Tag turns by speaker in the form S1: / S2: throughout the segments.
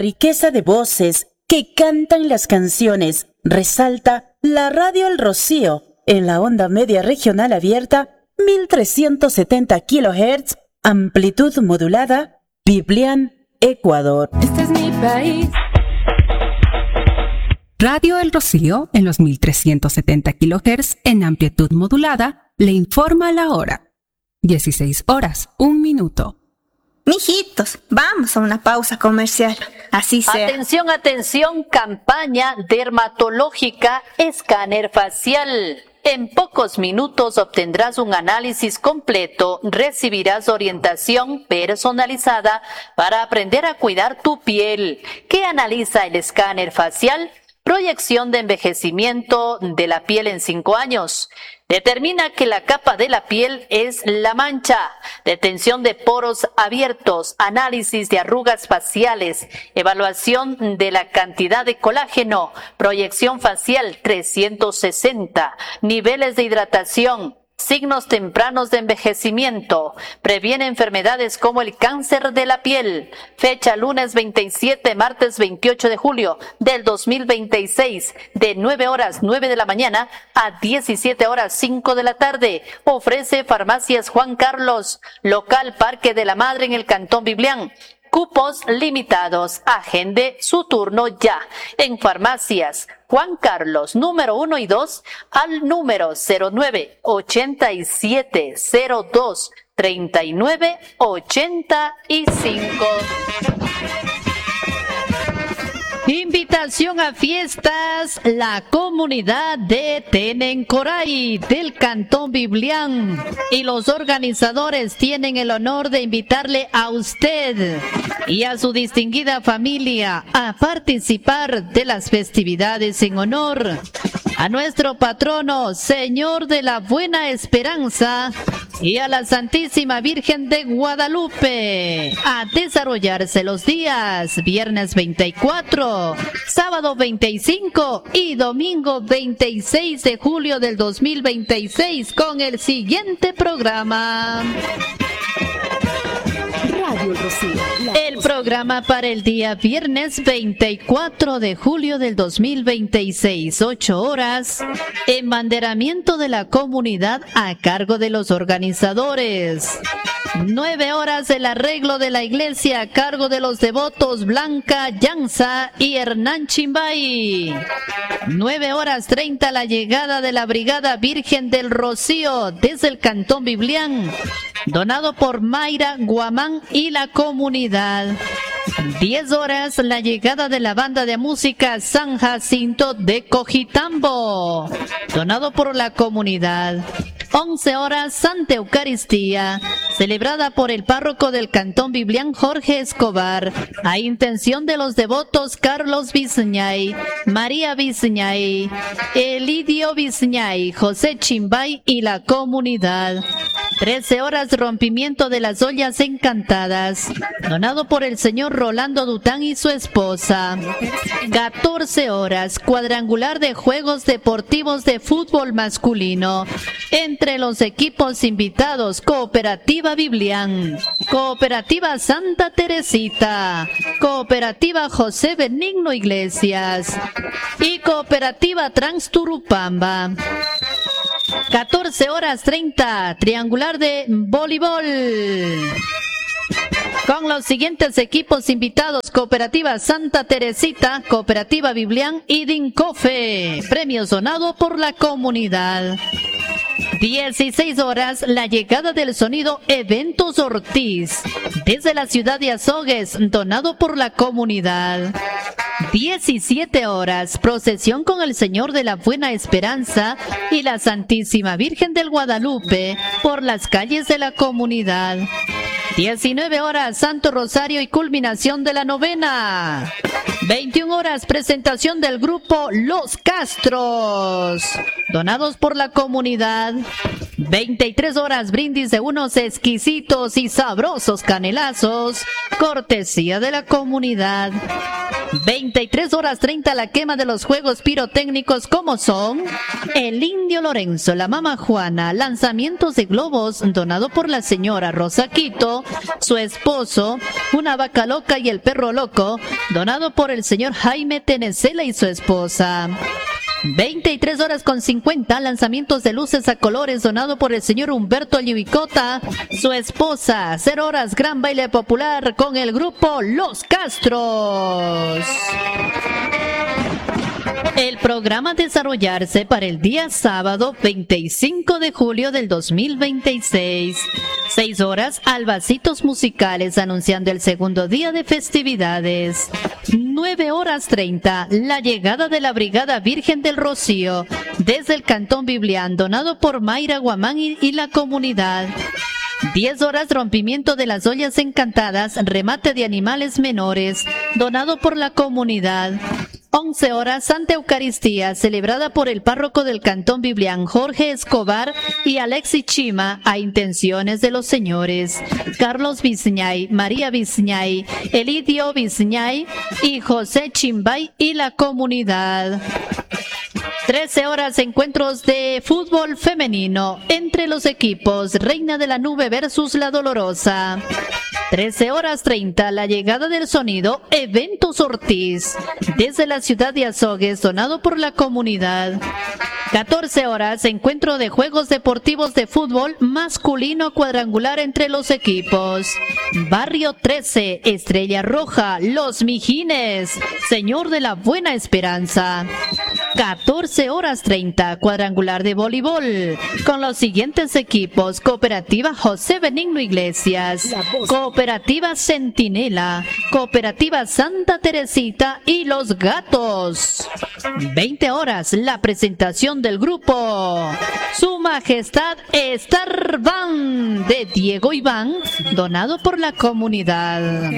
S1: riqueza de voces que cantan las canciones, resalta la Radio El Rocío en la onda media regional abierta 1370 kHz, amplitud modulada, Biblián, Ecuador.
S2: Este es mi país.
S3: Radio El Rocío en los 1370 kHz en amplitud modulada le informa la hora. 16 horas, 1 minuto.
S4: Mijitos, vamos a una pausa comercial. Así sea.
S5: Atención, atención, campaña dermatológica escáner facial. En pocos minutos obtendrás un análisis completo, recibirás orientación personalizada para aprender a cuidar tu piel. ¿Qué analiza el escáner facial? Proyección de envejecimiento de la piel en 5 años. Determina que la capa de la piel es la mancha. Detención de poros abiertos. Análisis de arrugas faciales. Evaluación de la cantidad de colágeno. Proyección facial 360. Niveles de hidratación. Signos tempranos de envejecimiento. Previene enfermedades como el cáncer de la piel. Fecha lunes 27, martes 28 de julio del 2026, de 9 horas 9 de la mañana a 17 horas 5 de la tarde. Ofrece Farmacias Juan Carlos, local Parque de la Madre en el Cantón Biblián. Cupos limitados. Agende su turno ya en Farmacias Juan Carlos, número 1 y 2, al número 0987023985. Invitación a fiestas, la comunidad de Tenencoray del Cantón Biblián y los organizadores tienen el honor de invitarle a usted y a su distinguida familia a participar de las festividades en honor a nuestro patrono, Señor de la Buena Esperanza, y a la Santísima Virgen de Guadalupe, a desarrollarse los días viernes 24, sábado 25 y domingo 26 de julio del 2026 con el siguiente programa.
S3: Radio El Rocío.
S5: El programa para el día viernes 24 de julio del 2026, 8 horas, embanderamiento de la comunidad a cargo de los organizadores. 9 horas, el arreglo de la iglesia a cargo de los devotos Blanca Llanza y Hernán Chimbay. 9 horas 30, la llegada de la Brigada Virgen del Rocío desde el Cantón Biblián, donado por Mayra Guamán y la comunidad. 10 horas, la llegada de la banda de música San Jacinto de Cojitambo, donado por la comunidad. 11 horas, Santa Eucaristía, celebrada por el párroco del Cantón Biblián, Jorge Escobar, a intención de los devotos Carlos Bizñay, María Bizñay, Elidio Bizñay, José Chimbay y la comunidad. 13 horas, rompimiento de las ollas encantadas, donado por el señor Rolando Dután y su esposa. 14 horas, cuadrangular de juegos deportivos de fútbol masculino, entre los equipos invitados: Cooperativa Biblián, Cooperativa Santa Teresita, Cooperativa José Benigno Iglesias y Cooperativa Transturupamba. 14 horas 30, triangular de voleibol, con los siguientes equipos invitados: Cooperativa Santa Teresita, Cooperativa Biblián y Dincofe. Premios donado por la comunidad. 16 horas, la llegada del sonido Eventos Ortiz desde la ciudad de Azogues, donado por la comunidad. 17 horas, procesión con el Señor de la Buena Esperanza y la Santísima Virgen del Guadalupe por las calles de la comunidad. 19 horas, Santo Rosario y culminación de la novena. 21 horas, presentación del grupo Los Castros, donados por la comunidad. 23 horas, brindis de unos exquisitos y sabrosos canelazos, cortesía de la comunidad. 23:30 la quema de los juegos pirotécnicos como son el Indio Lorenzo, la Mama Juana, lanzamientos de globos donado por la señora Rosa Quito, su esposo, una vaca loca y el perro loco, donado por el señor Jaime Tenecela y su esposa. 23:50 lanzamientos de luces a colores donado por el señor Humberto Llibicota, su esposa. 0 horas gran baile popular con el grupo Los Castros. El programa a desarrollarse para el día sábado 25 de julio del 2026. 6 horas, albacitos musicales anunciando el segundo día de festividades. 9:30, la llegada de la Brigada Virgen del Rocío desde el Cantón Biblián, donado por Mayra Guamán y la comunidad. 10 horas, rompimiento de las ollas encantadas, remate de animales menores, donado por la comunidad. 11 horas, Santa Eucaristía, celebrada por el párroco del Cantón Biblián, Jorge Escobar y Alexis Chima, a intenciones de los señores Carlos Bizñay, María Bizñay, Elidio Bizñay y José Chimbay y la comunidad. 13 horas, encuentros de fútbol femenino entre los equipos Reina de la Nube versus La Dolorosa. 13:30, la llegada del sonido Eventos Ortiz desde la ciudad de Azogues, donado por la comunidad. 14 horas, encuentro de juegos deportivos de fútbol masculino cuadrangular entre los equipos Barrio 13, Estrella Roja, Los Mijines, Señor de la Buena Esperanza. 14:30, cuadrangular de voleibol con los siguientes equipos: Cooperativa José Benigno Iglesias, Cooperativa Centinela, Cooperativa Santa Teresita y Los Gatos. 20 horas, la presentación del grupo Su Majestad Star Band de Diego Iván, donado por la comunidad.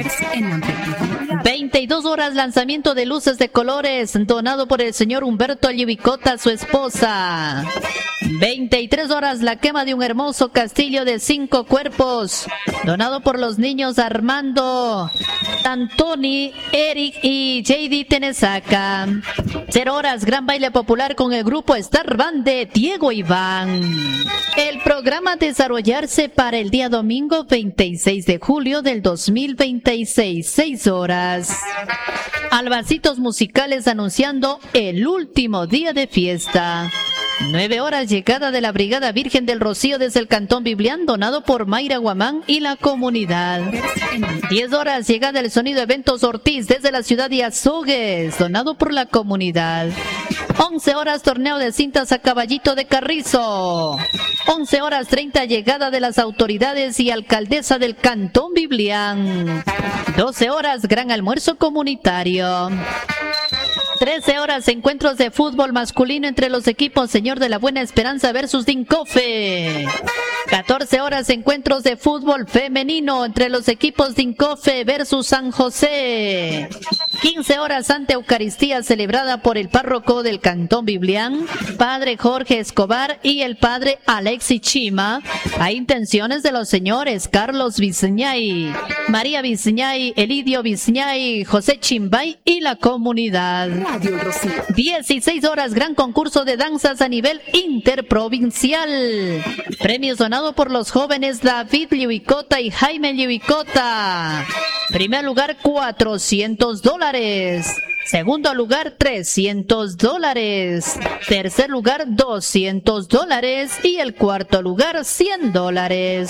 S5: 22 horas, lanzamiento de luces de colores, donado por el señor Humberto Llibicota, su esposa. 23 horas, la quema de un hermoso castillo de 5 cuerpos, donado por los niños Armando, Antoni, Eric y JD Tenesaca. 0 horas, gran baile popular con el grupo Star Band de Diego Iván. El programa a desarrollarse para el día domingo 26 de julio del 2026, 6 horas. Albacitos musicales anunciando el último día de fiesta. 9 horas, llegada de la Brigada Virgen del Rocío desde el Cantón Biblián, donado por Mayra Guamán y la comunidad. 10 horas, llegada del sonido Eventos Ortiz desde la ciudad de Azogues, donado por la comunidad. 11 horas, torneo de cintas a caballito de Carrizo. 11:30, llegada de las autoridades y alcaldesa del Cantón Biblián. 12 horas, gran almuerzo comunitario. 13 horas, encuentros de fútbol masculino entre los equipos Señor de la Buena Esperanza versus Dincofe. 14 horas, encuentros de fútbol femenino entre los equipos Dincofe versus San José. 15 horas, Santa Eucaristía celebrada por el párroco del Cantón Biblián, Padre Jorge Escobar y el Padre Alexis Chima, a intenciones de los señores Carlos Bizñay, María Bizñay, Elidio Bizñay, José Chimbay y la comunidad. 16 horas, gran concurso de danzas a nivel interprovincial. Premios donados por los jóvenes David Llibicota y Jaime Llibicota. Primer lugar, $400. Segundo lugar, $300. Tercer lugar, $200. Y el cuarto lugar, $100.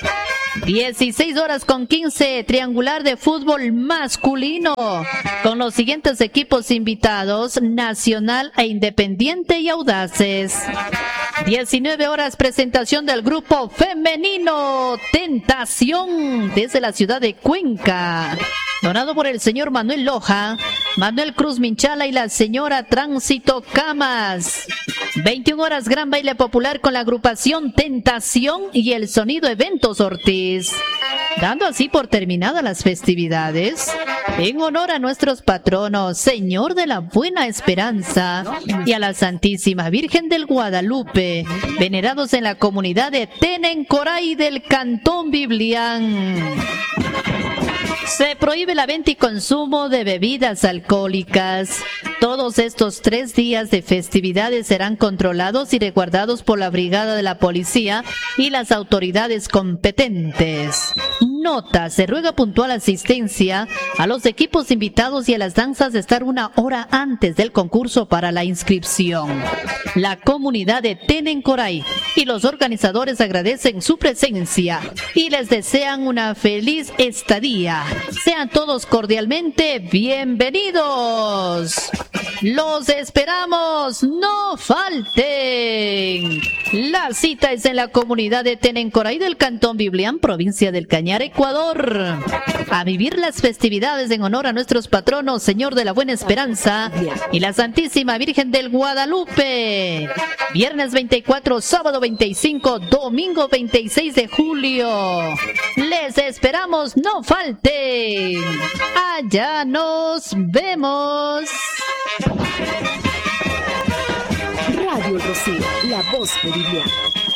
S5: 16:15, triangular de fútbol masculino con los siguientes equipos invitados: Nacional e Independiente y Audaces. 19 horas, presentación del grupo femenino Tentación desde la ciudad de Cuenca, donado por el señor Manuel Loja, Manuel Cruz Minchala y la señora Tránsito Camas. 21 horas, gran baile popular con la agrupación Tentación y el sonido Eventos Ortiz, dando así por terminadas las festividades en honor a nuestros patronos Señor de la Buena Esperanza y a la Santísima Virgen del Guadalupe, venerados en la comunidad de Tenencoray del Cantón Biblián. Se prohíbe la venta y consumo de bebidas alcohólicas. Todos estos 3 días de festividades serán controlados y resguardados por la Brigada de la Policía y las autoridades competentes. Nota: se ruega puntual asistencia a los equipos invitados y a las danzas de estar 1 hora antes del concurso para la inscripción. La comunidad de Tenencoray y los organizadores agradecen su presencia y les desean una feliz estadía. Sean todos cordialmente bienvenidos. ¡Los esperamos! ¡No falten! La cita es en la comunidad de Tenencoray del Cantón Biblián, provincia del Cañar, Ecuador. A vivir las festividades en honor a nuestros patronos, Señor de la Buena Esperanza y la Santísima Virgen del Guadalupe. Viernes 24, sábado 25, domingo 26 de julio. Les esperamos, no falten. Allá nos vemos.
S2: Radio El Rocío, la voz de Biblián.